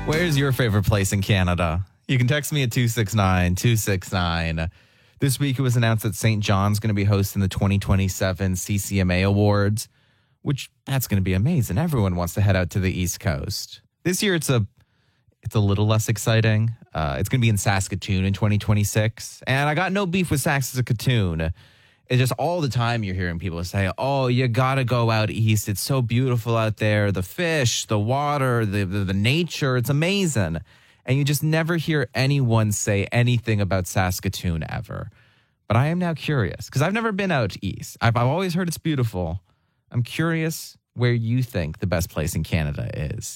Where's your favorite place in Canada? You can text me at 269-269. This week it was announced that St. John's going to be hosting the 2027 CCMA Awards, which that's going to be amazing. Everyone wants to head out to the East Coast. This year it's a little less exciting. It's going to be in Saskatoon in 2026. And I got no beef with Saskatoon. It's just all the time you're hearing people say, oh, you got to go out east. It's so beautiful out there. The fish, the water, the nature, it's amazing. And you just never hear anyone say anything about Saskatoon ever. But I am now curious because I've never been out east. I've always heard it's beautiful. I'm curious where you think the best place in Canada is.